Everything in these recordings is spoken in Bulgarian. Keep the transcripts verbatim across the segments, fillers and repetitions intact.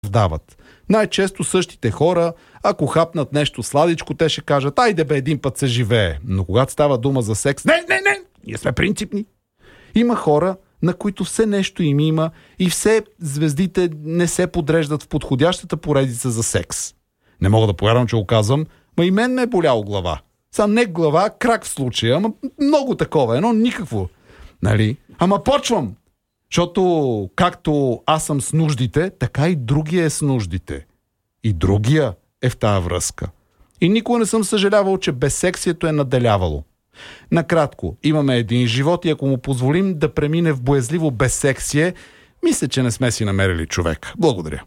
оправдават. Най-често същите хора, ако хапнат нещо сладичко, те ще кажат: айде бе, един път се живее. Но когато става дума за секс, не, не, не, ние сме принципни. Има хора, на които все нещо им има и все звездите не се подреждат в подходящата поредица за секс. Не мога да повярвам, че го казвам, ма и мен ме е болял глава. Са не глава, крак в случая, ама много такова, едно никакво. Нали? Ама почвам! Защото както аз съм с нуждите, така и другия е с нуждите. И другия е в тая връзка. И никога не съм съжалявал, че безсексието е наделявало. Накратко, имаме един живот и ако му позволим да премине в боязливо безсексие, мисля, че не сме си намерили човек. Благодаря.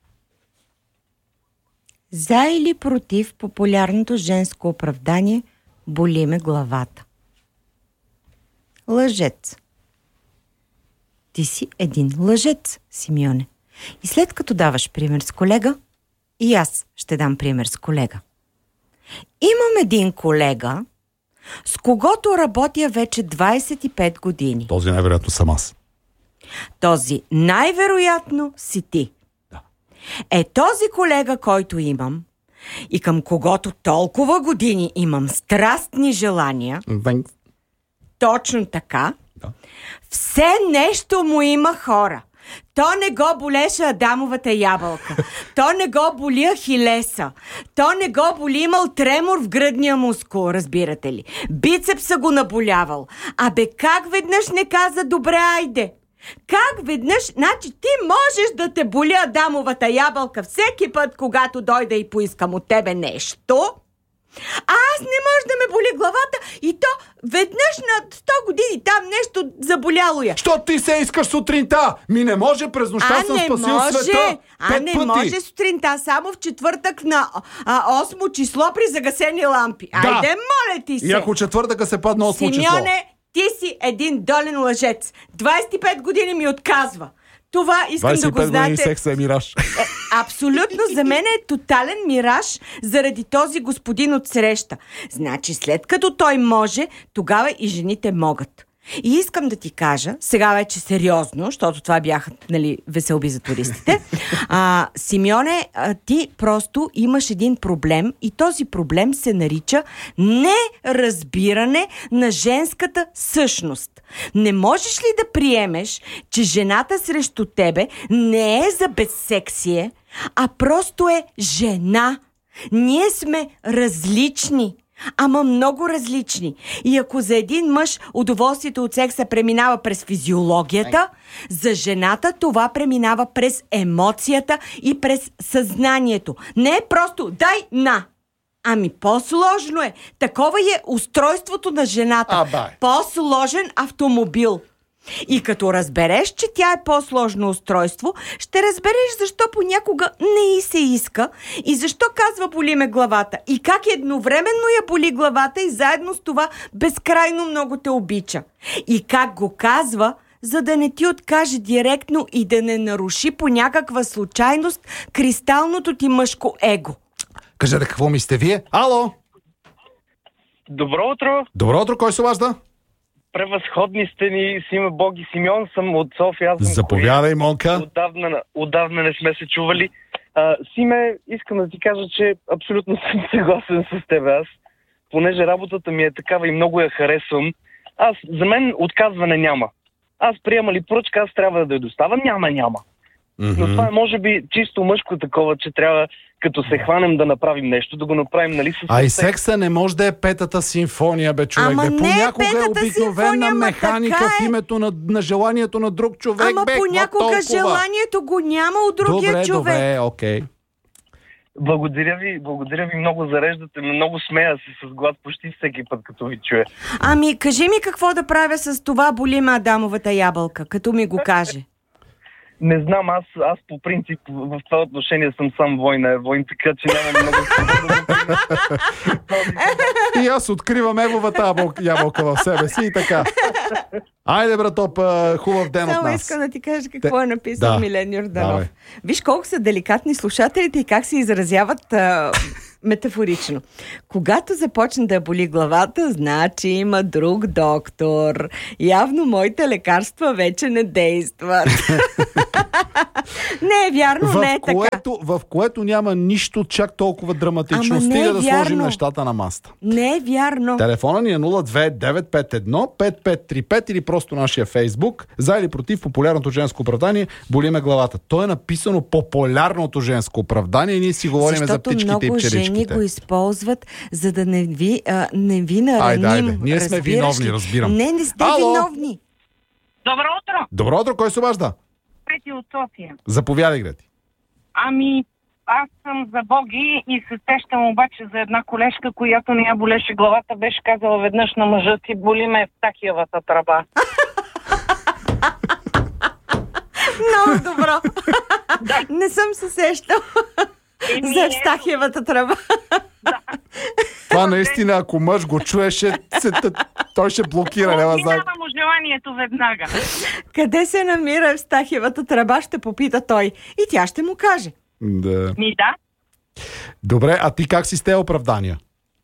За или против популярното женско оправдание боли ме главата? Лъжец. Ти си един лъжец, Симеоне. И след като даваш пример с колега, и аз ще дам пример с колега. Имам един колега, с когото работя вече двайсет и пет години. Този най-вероятно съм аз. Този най-вероятно си ти. Да. Е, този колега, който имам и към когото толкова години имам страстни желания, Thanks. точно така, Да. все нещо му има, хора. То не го болеше Адамовата ябълка. То не го боли Ахилеса. То не го боли, имал тремор в гръдния мускул, разбирате ли. Бицепса го наболявал. Абе, как веднъж не каза: добре, айде? Как веднъж? Значи ти можеш да те боли Адамовата ябълка всеки път, когато дойда и поискам от тебе нещо, а аз не може да ме боли главата и то веднъж на сто години там нещо заболяло я. Що ти се искаш сутринта? Ми не може, през нощта а съм не спасил може, света. А Пет не пъти. може сутринта, само в четвъртък на а, осмо число при загасени лампи. Да. Айде, моля ти се. И ако четвъртъка се падна осмо число. Симеоне, ти си един долен лъжец. двайсет и пет години ми отказва. Това искам да го години знаете. секса е мираж. Е, абсолютно, за мен е тотален мираж заради този господин от среща. Значи, след като той може, тогава и жените могат. И искам да ти кажа, сега вече сериозно, защото това бяха, нали, веселби за туристите. А, Симеоне, а, ти просто имаш един проблем и този проблем се нарича неразбиране на женската същност. Не можеш ли да приемеш, че жената срещу тебе не е за безсексие, а просто е жена? Ние сме различни. Ама много различни. И ако за един мъж удоволствието от секса преминава през физиологията, за жената това преминава през емоцията и през съзнанието. Не е просто дай на. Ами по-сложно е. Такова е устройството на жената. А, бай. По-сложен автомобил. И като разбереш, че тя е по-сложно устройство, ще разбереш защо понякога не и се иска и защо казва боли ме главата и как едновременно я боли главата и заедно с това безкрайно много те обича. И как го казва, за да не ти откаже директно и да не наруши по някаква случайност кристалното ти мъжко его. Кажете, какво мислите вие? Ало! Добро утро! Добро утро, кой се обажда? Превъзходни сте ни, Сима Боги Симеон, съм от София. Аз съм Заповядай, Монка. Отдавна, отдавна не сме се чували. А, Симе, искам да ти кажа, че абсолютно съм съгласен с теб. Аз, понеже работата ми е такава и много я харесвам, аз, за мен отказване няма. Аз приема ли поръчка, аз трябва да я доставя, няма, няма. Mm-hmm. Но това е може би чисто мъжко такова, че трябва като се хванем да направим нещо, да го направим, нали? С А и секса не може да е петата симфония, бе, човек. Ама бе. не е Понякога е петата обикновена симфония, ма механика така в е. името на, на желанието на друг човек, Ама бе. какво понякога толкова? желанието го няма от другия добре, човек. Добре, окей. Благодаря ви, благодаря ви много, зареждате ме, много смея се с глас почти всеки път, като ви чуя. Ами, кажи ми какво да правя с това боли ме Адамовата ябълка, като ми го каже. Не знам, аз, аз по принцип в това отношение съм сам война, войн, така че нямам много... И аз откривам евовата ябълка, ябълка в себе си и така. Айде, братоп, хубав ден от Само нас. искам да ти кажа какво Те... е написал да. Милен Йорданов. Давай. Виж колко са деликатни слушателите и как се изразяват а, метафорично. Когато започне да боли главата, значи има друг доктор. Явно моите лекарства вече не действат. Не е вярно, в, не е така. което, в което няма нищо чак толкова драматично. Ама не Стига е да вярно. сложим нещата на маста. Не е вярно. Телефона ни е нула две девет пет едно пет пет три пет или просто нашия Фейсбук. За или против популярното женско оправдание боли ме главата. То е написано популярното женско оправдание и ние си говорим за Защото птичките и много жени пчеличките. го използват, за да не ви, а, не ви нараним. Айде, айде. Ние сме разбираш виновни, ли? разбирам. Не, не сте Ало? виновни. Добро утро! Добро утро, кой се обажда? Пети от София. Заповядай, Грети. Ами, аз съм за боги и се сещам обаче за една колежка, която не я болеше главата, беше казала веднъж на мъжа си: боли ме Евстахиевата тръба. Много добро. Не съм се сещал Еми, за Евстахиевата тръба. Това наистина, ако мъж го чуеше, се, той ще блокира. Няма за... Минава му желанието веднага. Къде се намира Евстахиевата тръба, ще попита той. И тя ще му каже. Да. Ми да. Добре, а ти как си с тези оправдания?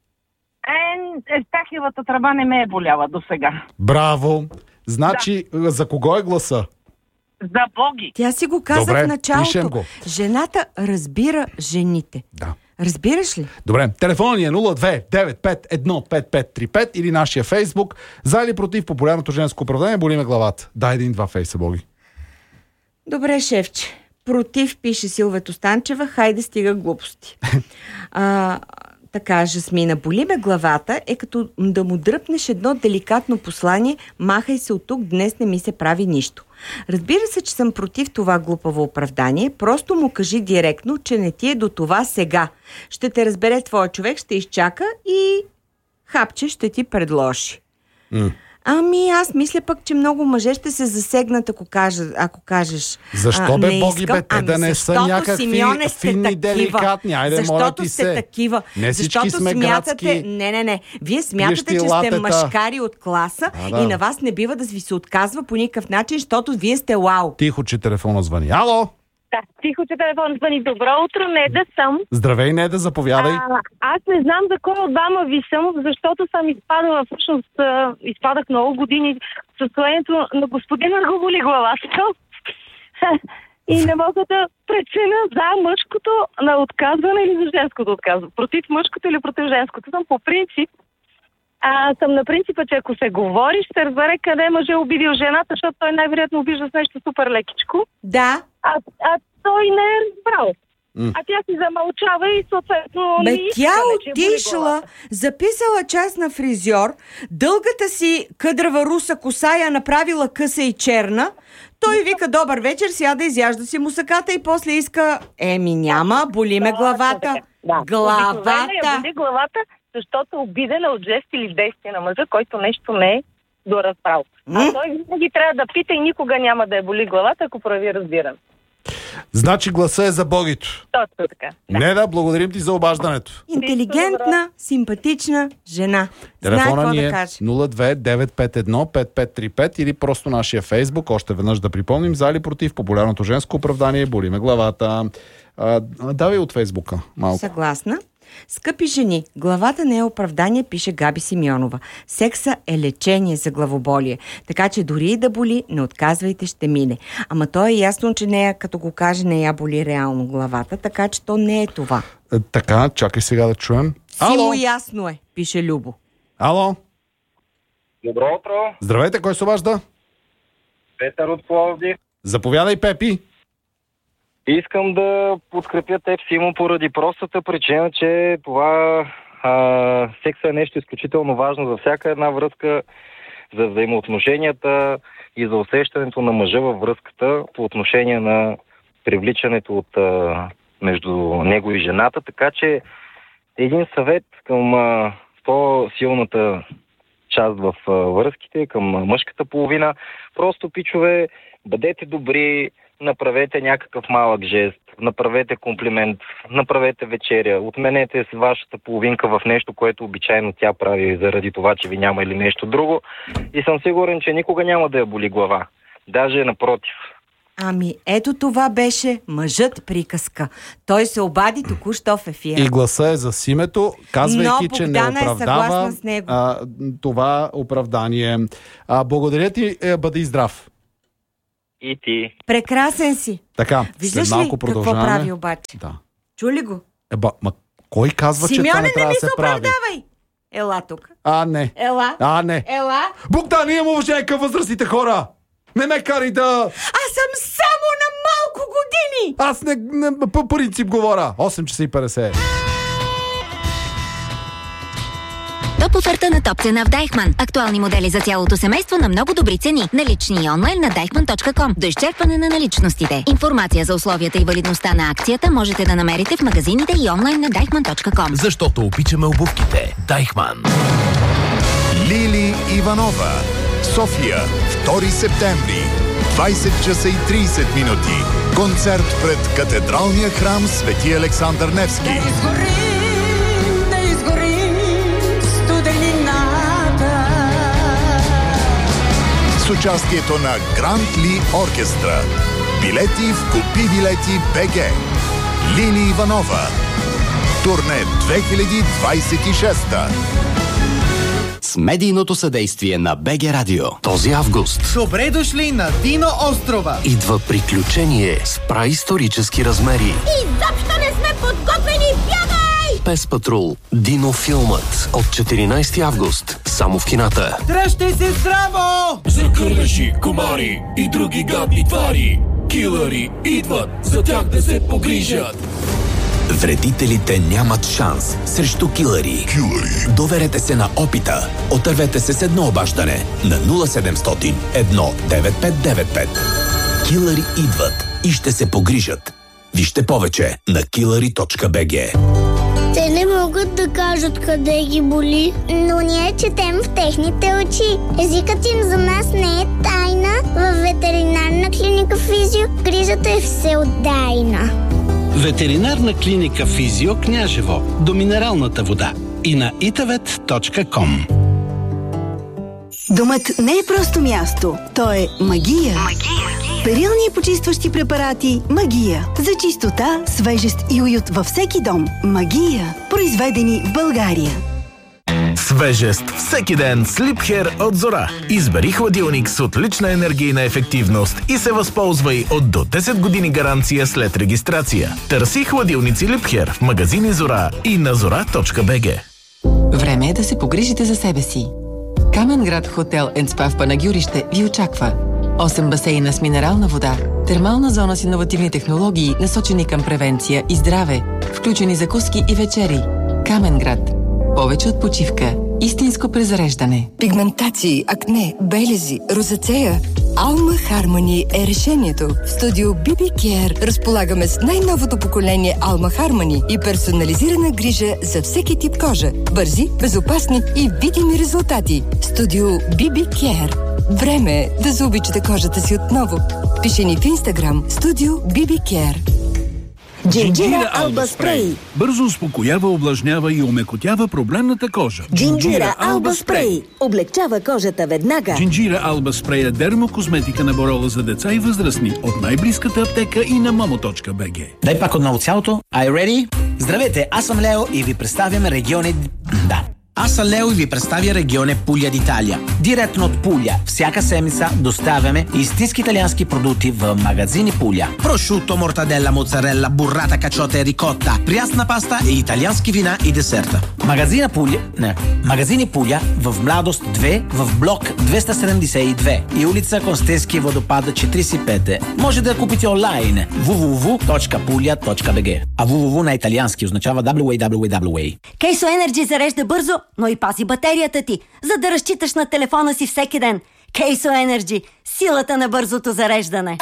Е, Евстахиевата тръба не ме е боляла до сега. Браво! Значи, да. За кого е гласа? За боги. Тя си го каза Добре, в началото. пишем го. Жената разбира жените. Да. Разбираш ли? Добре, телефонът ни е нула две девет пет едно пет пет три пет или нашия Фейсбук. За или против популярното женско оправдание боли ме главата. Дай един-два фейса, боги. Добре, шефче. Против, пише Силвето Станчева, хайде стига глупости. А, така, Жасмина, боли ме главата е като да му дръпнеш едно деликатно послание: махай се от тук, днес не ми се прави нищо. Разбира се, че съм против това глупаво оправдание, просто му кажи директно, че не ти е до това сега. Ще те разбере твой човек, ще изчака и хапче ще ти предложи. М. Ами аз мисля пък, че много мъже ще се засегнат, ако, кажа, ако кажеш Защо а, бе, не боги, искам. бе, те Ами да не са защото, някакви Симеоне, сте финни, такива. деликатни. Айде, Защото моля ти сте се. такива. Не всички защото сме смятате, градски. не, не, не. Вие смятате, Пиещи че сте латета. мъжкари от класа Да, да. и на вас не бива да ви се отказва по никакъв начин, защото вие сте вау. Тихо, че телефона звъни. Ало! Да, тихо, че телефон звъни. Добро утро, Неда съм. Здравей, Неда, заповядай. А, аз не знам за кой от двама ви съм, защото съм изпадала, всъщност а, изпадах много години в състоянието на господина го боли главата. И не мога да преценя за мъжкото на отказване или за женското отказване. Против мъжкото или против женското. Съм по принцип. А, съм на принципа, че ако се говори, ще разбере къде мъже е обидил жената, защото той най-вероятно обижда с нещо супер лекичко. Да. А, а той не е разбрал. М. А тя си замълчава и съответно... Бе, не иска, тя вече боли отишла, главата. записала час на фризьор, дългата си къдрава руса коса я направила къса и черна. Той вика: добър вечер, сяда, изяжда си мусаката и после иска: еми няма, боли ме главата. Да. Главата. Обикновено я боли главата, защото е обидена от жест или действие на мъжа, който нещо не е доразправил. М? А той винаги трябва да пита и никога няма да я боли главата, ако прави разбиране. Значи гласа е за богито. Точно така. Неда, благодарим ти за обаждането. Интелигентна, симпатична жена. Знае Телефона какво ни да е каже. нула две девет пет едно пет пет три пет или просто нашия Фейсбук. Още веднъж да припомним: за или против популярното женско оправдание боли ме главата. А, давай от Фейсбука малко. Съгласна. Скъпи жени, главата не е оправдание, пише Габи Симеонова. Секса е лечение за главоболие. Така че дори и да боли, не отказвайте, ще мине. Ама то е ясно, че нея, като го каже, не я боли реално главата, така че то не е това. Е, така, чакай сега да чуем. Сило Ало! ясно е, пише Любо. Ало! Добро утро, Здравейте, кой се обажда? Петър от Пловдив. Заповядай, Пепи. Искам да подкрепя теб, Симо, поради простата причина, че това а, секса е нещо изключително важно за всяка една връзка, за взаимоотношенията и за усещането на мъжа във връзката по отношение на привличането от а, между него и жената. Така че един съвет към а, по-силната част в а, връзките, към мъжката половина. Просто, пичове, бъдете добри, направете някакъв малък жест, направете комплимент, направете вечеря, отменете с вашата половинка в нещо, което обичайно тя прави заради това, че ви няма или нещо друго. И съм сигурен, че никога няма да я боли глава. Даже напротив. Ами, ето това беше мъжът приказка. Той се обади току-що в ефира. И гласа е за Симето, казвайки, Но че не Богдана е оправдава съгласна с него. а, това оправдание. А, благодаря ти, е, бъди здрав. И ти. Прекрасен си. Така, виждаш след малко ли какво продължаваме. прави обаче? Да. Чули го? Еба, ма кой казва, че това Симеоне, не не трябва ми да се се прави? оправдавай! Ела тук. А, не. Ела. А, не. Ела. Богдан, имам уважение към възрастните хора! Не ме карай да... Аз съм само на малко години! Аз не, не по принцип говоря. осем часа и петдесет. Топ оферта на топ цена в Дайхман. Актуални модели за цялото семейство на много добри цени. Налични и онлайн на дайхман точка ком. До изчерпване на наличностите. Информация за условията и валидността на акцията можете да намерите в магазините и онлайн на дайхман точка ком. Защото обичаме обувките. Дайхман. Лили Иванова. София. втори септември. двайсет часа и трийсет минути. Концерт пред катедралния храм Свети Александър Невски. С участието на Гранд Ли Оркестра. Билети в Купи билети БГ. Лили Иванова. Турне две хиляди двайсет и шеста. С медийното съдействие на БГ Радио. Този август Добре дошли на Дино острова. идва приключение с праисторически размери. Изобщо не сме подготвени, бягай! Пес Патрул. Дино филмът от четиринайсети август. Само в кината. Дръжте се здраво! Закървеши, комари и други гадни твари. Килъри идват, за тях да се погрижат. Вредителите нямат шанс срещу килъри. Килъри. Доверете се на опита. Отървете се с едно обаждане на нула седемстотин едно девет пет девет пет. Килъри идват и ще се погрижат. Вижте повече на килъри точка би джи. Те не могат да кажат къде ги боли, но ние четем в техните очи. Езикът им за нас не е тайна. Във ветеринарна клиника Физио грижата е всеотдайна. Ветеринарна клиника Физио Княжево. До минералната вода. И на итавет точка ком. Домът не е просто място. То е магия. Магия. Перилни и почистващи препарати Магия. За чистота, свежест и уют във всеки дом. Магия. Произведени в България. Свежест всеки ден с Liebherr от Зора. Избери хладилник с отлична енергийна ефективност и се възползвай от до десет години гаранция след регистрация. Търси хладилници Liebherr в магазини Зора и на зора точка би джи. Време е да се погрижите за себе си. Каменград Хотел енд Спа в Панагюрище ви очаква. осем басейна с минерална вода, термална зона с иновативни технологии, насочени към превенция и здраве, включени закуски и вечери. Каменград. Повече от почивка. Истинско презареждане. Пигментации, акне, белези, розацея. Алма Хармони е решението. В студио би би Care разполагаме с най-новото поколение Алма Хармони и персонализирана грижа за всеки тип кожа. Бързи, безопасни и видими резултати. Студио би би Care. Време е да заобичате кожата си отново. Пиши ни в Инстаграм Студио би би Care. Джинджира Алба Спрей. Бързо успокоява, увлажнява и омекотява проблемната кожа. Джинджира Алба Спрей. Облегчава кожата веднага. Джинджира Алба Спрей е дермокосметика на Борола за деца и възрастни от най-близката аптека и на момо точка би джи. Дай пак отново цялото. Are you ready? Здравейте, аз съм Лео и ви представям региони... Да. Аз съм Лео и ви представя регионе Пуля d'Italia. Директно от Пуля. Всяка седмица доставяме истински италиански продукти в магазини Пуля. Прошуто, мортаделла, моцарелла, буррата, качота и рикотта, прясна паста и италиански вина и десерта. Магазина Пуля... Не. Магазини Пуля в Младост две, в блок двеста седемдесет и две и улица Констенски водопад четирийсет и пет. Може да купите онлайн дабъл ю дабъл ю дабъл ю точка пуля точка би джи. А дабъл ю дабъл ю на италиански означава дабъл ю дабъл ю дабъл ю. Кейсо Енерджи зарежда бързо, но и пази батерията ти, за да разчиташ на телефона си всеки ден. Кейсо Енерджи – силата на бързото зареждане.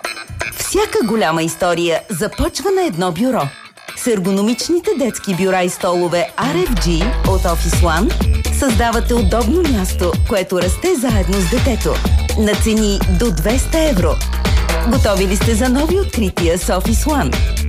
Всяка голяма история започва на едно бюро. С ергономичните детски бюра и столове ар еф джи от Office One създавате удобно място, което расте заедно с детето. На цени до двеста евро. Готови ли сте за нови открития с Office One?